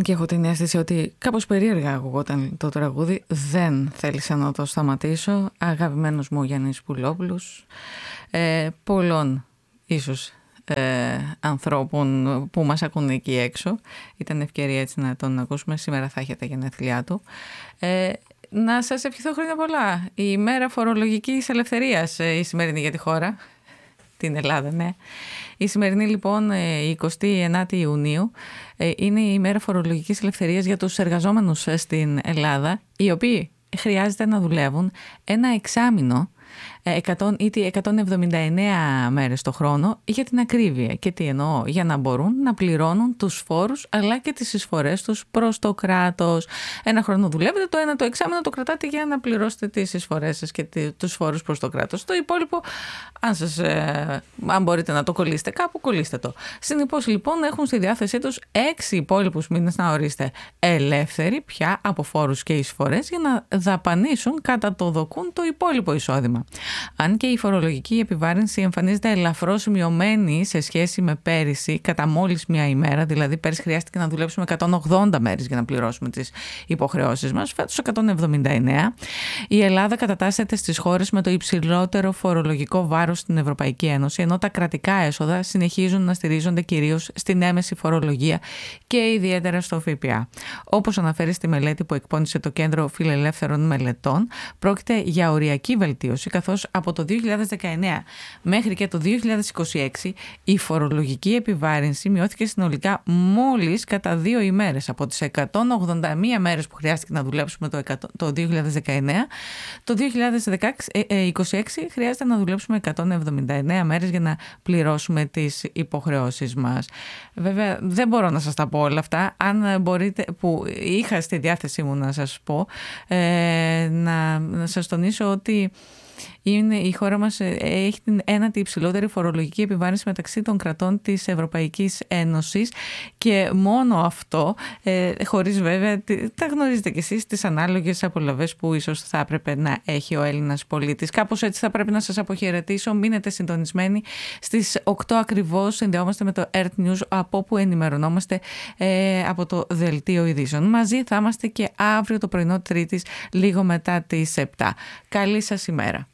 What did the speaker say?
και έχω την αίσθηση ότι κάπως περίεργα ακούγονταν το τραγούδι. Δεν θέλησα να το σταματήσω. Αγαπημένος μου ο Γιάννης Πουλόπουλος. Πολλών ίσως ανθρώπων που μας ακούν εκεί έξω. Ήταν ευκαιρία έτσι να τον ακούσουμε. Σήμερα θα έχετε γενέθλιά του. Να σας ευχηθώ χρόνια πολλά. Η ημέρα φορολογικής ελευθερίας η σημερινή για τη χώρα. Την Ελλάδα, ναι. Η σημερινή λοιπόν, η 29η Ιουνίου, είναι η ημέρα φορολογικής ελευθερίας για τους εργαζόμενους στην Ελλάδα, οι οποίοι χρειάζεται να δουλεύουν ένα εξάμηνο, 179 μέρες το χρόνο, για την ακρίβεια. Και τι εννοώ? Για να μπορούν να πληρώνουν τους φόρους αλλά και τις εισφορές τους προς το κράτος. Ένα χρόνο δουλεύετε, το ένα το εξάμηνο το κρατάτε για να πληρώσετε τις εισφορές σας και τους φόρους προς το κράτος. Το υπόλοιπο, αν μπορείτε να το κολλήσετε κάπου, κολλήστε το. Συνεπώς λοιπόν έχουν στη διάθεσή τους 6 υπόλοιπους μήνες, να ορίστε, ελεύθεροι πια από φόρους και εισφορές, για να δαπανίσουν κατά το δοκούν το υπόλοιπο εισόδημα. Αν και η φορολογική επιβάρυνση εμφανίζεται ελαφρώς μειωμένη σε σχέση με πέρυσι, κατά μόλις μία ημέρα, δηλαδή πέρυσι χρειάστηκε να δουλέψουμε 180 μέρες για να πληρώσουμε τις υποχρεώσεις μας, φέτος 179, η Ελλάδα κατατάσσεται στις χώρες με το υψηλότερο φορολογικό βάρος στην Ευρωπαϊκή Ένωση, ενώ τα κρατικά έσοδα συνεχίζουν να στηρίζονται κυρίως στην έμεση φορολογία και ιδιαίτερα στο ΦΠΑ. Όπως αναφέρει στη μελέτη που εκπώνησε το Κέντρο Φιλελεύθερων Μελετών, πρόκειται για οριακή βελτίωση, καθώς από το 2019 μέχρι και το 2026 η φορολογική επιβάρυνση μειώθηκε συνολικά μόλις κατά 2 ημέρες. Από τις 181 μέρες που χρειάστηκε να δουλέψουμε το 2019, το 2026 χρειάζεται να δουλέψουμε 179 μέρες για να πληρώσουμε τις υποχρεώσεις μας. Βέβαια δεν μπορώ να σας τα πω όλα αυτά. Αν μπορείτε, που είχα στη διάθεσή μου να σας πω, να σας τονίσω ότι η χώρα μας έχει την ένατη υψηλότερη φορολογική επιβάρυνση μεταξύ των κρατών της Ευρωπαϊκής Ένωσης, και μόνο αυτό, χωρίς βέβαια, τα γνωρίζετε κι εσείς, τις ανάλογες απολαβές που ίσως θα έπρεπε να έχει ο Έλληνας πολίτης. Κάπως έτσι θα πρέπει να σας αποχαιρετήσω. Μείνετε συντονισμένοι. Στις 8 ακριβώς συνδεόμαστε με το Earth News, από όπου ενημερωνόμαστε από το Δελτίο Ειδήσεων. Μαζί θα είμαστε και αύριο το πρωινό Τρίτης, λίγο μετά τις 7. Καλή σας ημέρα.